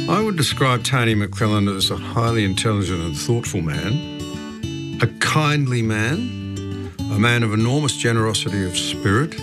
I would describe Tony McClelland as a highly intelligent and thoughtful man, a kindly man, a man of enormous generosity of spirit,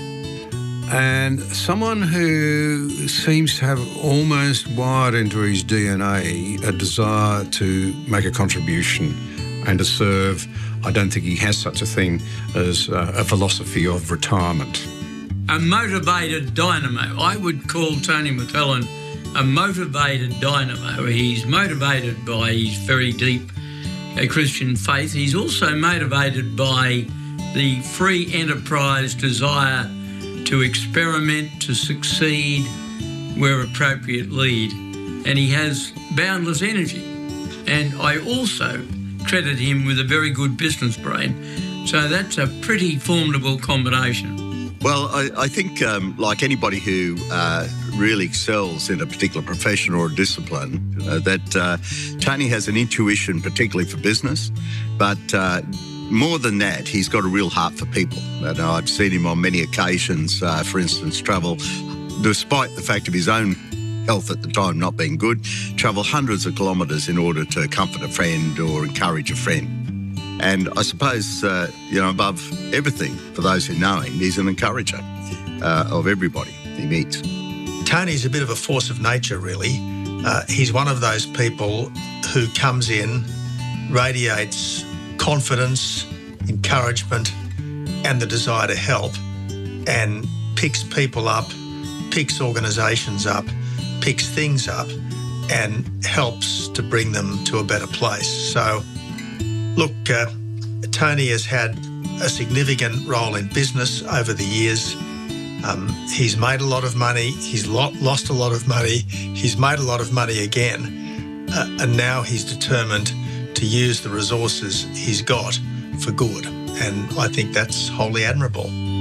and someone who seems to have almost wired into his DNA a desire to make a contribution and to serve. I don't think he has such a thing as a philosophy of retirement. A motivated dynamo. I would call Tony McClelland a motivated dynamo. He's motivated by his very deep Christian faith. He's also motivated by the free enterprise desire to experiment, to succeed where appropriate lead. And he has boundless energy. And I also credit him with a very good business brain. So that's a pretty formidable combination. Well, I think like anybody who really excels in a particular profession or discipline, that Tony has an intuition, particularly for business, but more than that, he's got a real heart for people. And I've seen him on many occasions, for instance, travel, despite the fact of his own health at the time not being good, travel hundreds of kilometres in order to comfort a friend or encourage a friend. And I suppose, above everything, for those who know him, he's an encourager of everybody he meets. Tony's a bit of a force of nature, really. He's one of those people who comes in, radiates confidence, encouragement, and the desire to help, and picks people up, picks organisations up, picks things up, and helps to bring them to a better place. So, look, Tony has had a significant role in business over the years. He's made a lot of money, he's lost a lot of money, he's made a lot of money again, and now he's determined to use the resources he's got for good. And I think that's wholly admirable.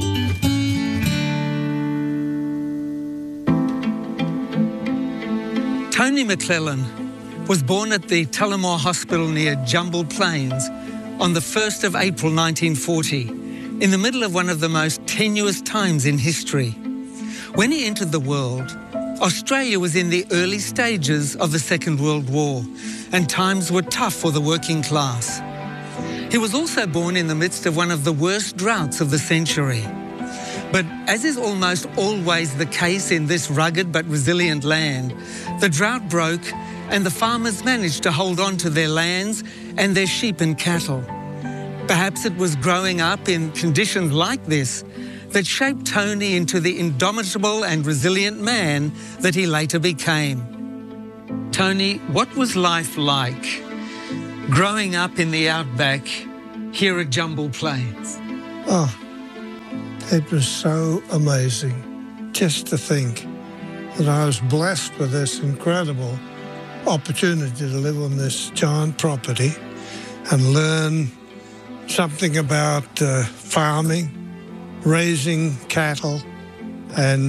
Tony McClelland was born at the Tullamore Hospital near Jumble Plains on the 1st of April 1940, in the middle of one of the most tenuous times in history. When he entered the world, Australia was in the early stages of the Second World War, and times were tough for the working class. He was also born in the midst of one of the worst droughts of the century. But as is almost always the case in this rugged but resilient land, the drought broke and the farmers managed to hold on to their lands and their sheep and cattle. Perhaps it was growing up in conditions like this that shaped Tony into the indomitable and resilient man that he later became. Tony, what was life like growing up in the outback here at Jumble Plains? Oh, it was so amazing just to think that I was blessed with this incredible opportunity to live on this giant property and learn something about farming, raising cattle, and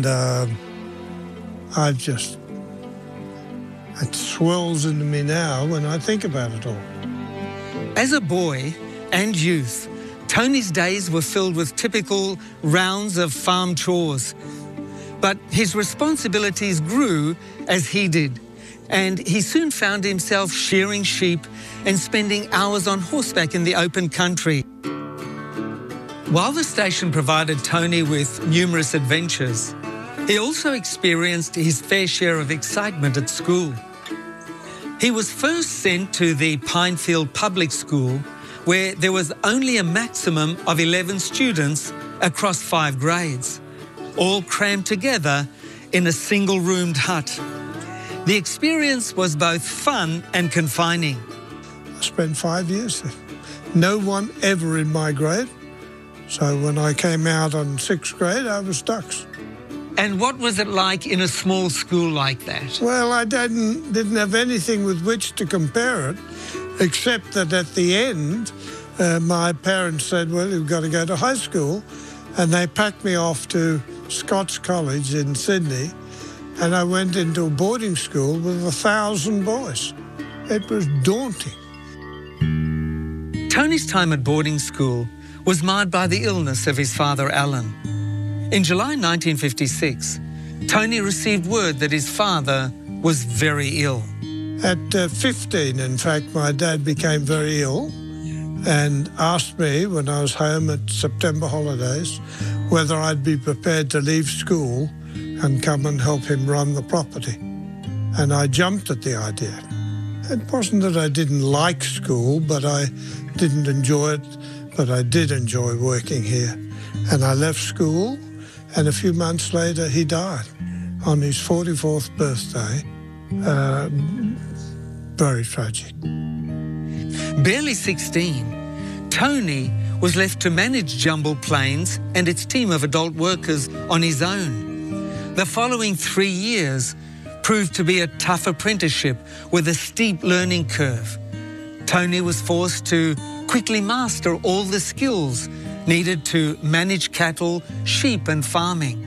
it swells into me now when I think about it all. As a boy and youth, Tony's days were filled with typical rounds of farm chores. But his responsibilities grew as he did, and he soon found himself shearing sheep and spending hours on horseback in the open country. While the station provided Tony with numerous adventures, he also experienced his fair share of excitement at school. He was first sent to the Pinefield Public School, where there was only a maximum of 11 students across 5 grades, all crammed together in a single-roomed hut. The experience was both fun and confining. I spent 5 years there. No one ever in my grade. So when I came out on 6th grade, I was Dux. And what was it like in a small school like that? Well, I didn't have anything with which to compare it, except that at the end, my parents said, well, you've got to go to high school. And they packed me off to Scots College in Sydney, and I went into a boarding school with 1,000 boys. It was daunting. Tony's time at boarding school was marred by the illness of his father, Alan. In July 1956, Tony received word that his father was very ill. At 15, in fact, my dad became very ill and asked me when I was home at September holidays whether I'd be prepared to leave school and come and help him run the property. And I jumped at the idea. It wasn't that I didn't like school, but I didn't enjoy it, but I did enjoy working here. And I left school, and a few months later he died on his 44th birthday. Very tragic. Barely 16, Tony was left to manage Jumble Plains and its team of adult workers on his own. The following 3 years proved to be a tough apprenticeship with a steep learning curve. Tony was forced to quickly master all the skills needed to manage cattle, sheep and farming.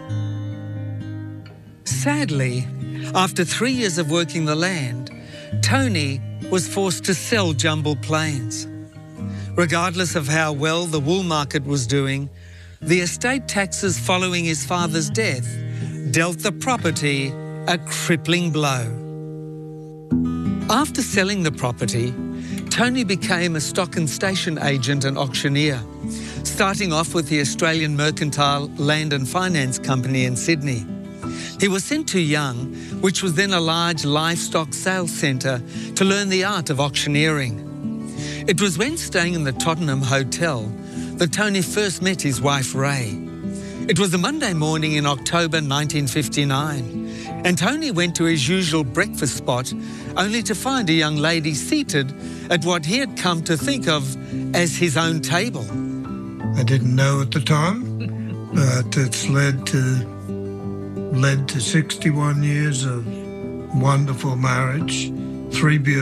Sadly, after 3 years of working the land, Tony was forced to sell Jumble Plains. Regardless of how well the wool market was doing, the estate taxes following his father's death dealt the property a crippling blow. After selling the property, Tony became a stock and station agent and auctioneer, starting off with the Australian Mercantile Land and Finance Company in Sydney. He was sent to Young, which was then a large livestock sales centre, to learn the art of auctioneering. It was when staying in the Tottenham Hotel that Tony first met his wife Ray. It was a Monday morning in October 1959, and Tony went to his usual breakfast spot only to find a young lady seated at what he had come to think of as his own table. I didn't know at the time, but it's led to 61 years of wonderful marriage, 3 beautiful